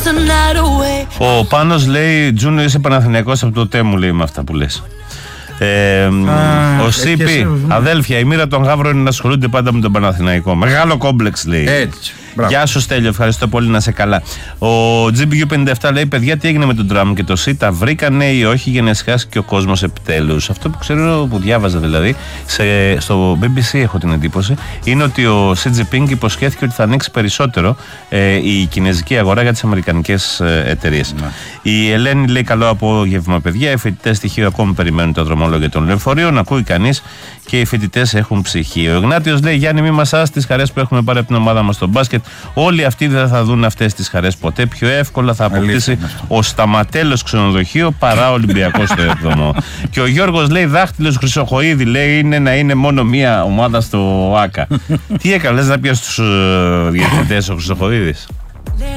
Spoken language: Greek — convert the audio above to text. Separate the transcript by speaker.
Speaker 1: Ο Πάνος λέει, Τζούνιο είσαι Παναθηναϊκός από το ΤΕ μου, λέει με αυτά που λες. Ο ΣΥΠΗ, αδέλφια, η μοίρα των γάβρων είναι να ασχολούνται πάντα με τον Παναθηναϊκό. Μεγάλο κόμπλεξ, λέει.
Speaker 2: Έτσι.
Speaker 1: Γεια σου Στέλιο, ευχαριστώ πολύ, να είσαι καλά. Ο GBU57 λέει, παιδιά, τι έγινε με τον Τραμπ και το ΣΥ, τα βρήκανε ή όχι για να εσχάσει και ο κόσμος επιτέλους? Αυτό που ξέρω, που διάβαζα δηλαδή, στο BBC έχω την εντύπωση, είναι ότι ο Σι Τζιπίνγκ υποσχέθηκε ότι θα ανοίξει περισσότερο η κινέζικη αγορά για τις αμερικανικές εταιρείες. Η Ελένη λέει, καλό απόγευμα παιδιά, οι φοιτητές στοιχείο ακόμη περιμένουν τα δρομολόγια των λεωφορείων, ακούει κανείς και οι φοιτητές έχουν ψυχή. Ο Εγνάτιος λέει, Γιάννη, μη μασάς τις χαρές που έχουμε πάρει από την ομάδα μας στο μπάσκετ. Όλοι αυτοί δεν θα δουν αυτές τις χαρές ποτέ. Πιο εύκολα θα αποκτήσει ο Σταματέλος ξενοδοχείο παρά ο Ολυμπιακός στο 7ο. Και ο Γιώργος λέει, δάχτυλος Χρυσοχοΐδη, λέει, είναι να είναι μόνο μία ομάδα στο ΆΚΑ. Τι έκανες να πει στους διευθυντές ο Χρυσοχοΐδης?